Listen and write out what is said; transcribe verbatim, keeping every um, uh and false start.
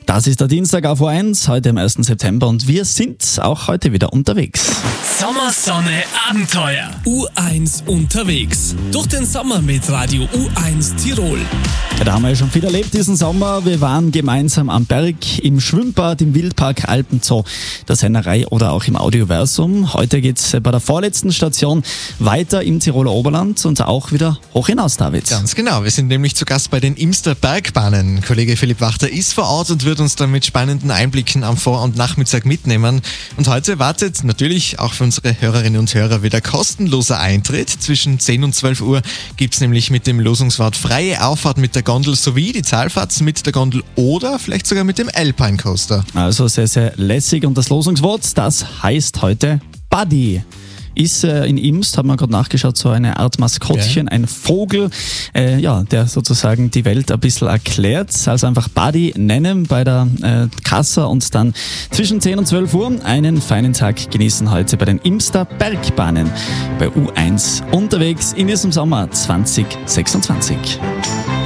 Das ist der Dienstag auf U eins, heute am ersten September und wir sind auch heute wieder unterwegs. Sommer, Sonne, Abenteuer. U eins unterwegs. Durch den Sommer mit Radio U eins Tirol. Ja, da haben wir ja schon viel erlebt diesen Sommer. Wir waren gemeinsam am Berg, im Schwimmbad, im Wildpark Alpenzoo, der Sennerei oder auch im Audioversum. Heute geht's bei der vorletzten Station weiter im Tiroler Oberland und auch wieder hoch hinaus, David. Ganz genau, wir sind nämlich zu Gast bei den Imster Bergbahnen. Kollege Philipp Wachter ist vor Ort und wird uns dann mit spannenden Einblicken am Vor- und Nachmittag mitnehmen. Und heute wartet natürlich auch für unsere Hörerinnen und Hörer wieder kostenloser Eintritt. Zwischen zehn und zwölf Uhr gibt's nämlich mit dem Losungswort freie Auffahrt mit der Gondel sowie die Talfahrt mit der Gondel oder vielleicht sogar mit dem Alpine Coaster. Also sehr, sehr lässig und das Losungswort, das heißt heute Buddy. Ist äh, in Imst, haben wir gerade nachgeschaut, so eine Art Maskottchen, okay. Ein Vogel, äh, ja, der sozusagen die Welt ein bisschen erklärt. Also einfach Buddy nennen bei der äh, Kasse und dann zwischen zehn und zwölf Uhr einen feinen Tag genießen heute bei den Imster Bergbahnen bei U eins unterwegs in diesem Sommer zwanzig sechsundzwanzig.